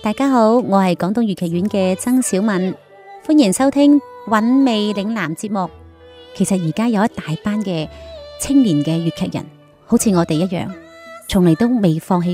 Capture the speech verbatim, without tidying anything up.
大家好，我係廣東粵劇院嘅曾小敏，歡迎收聽韻味嶺南節目。其實而家有一大班嘅青年嘅粵劇人，好似我哋一樣，從嚟都未放棄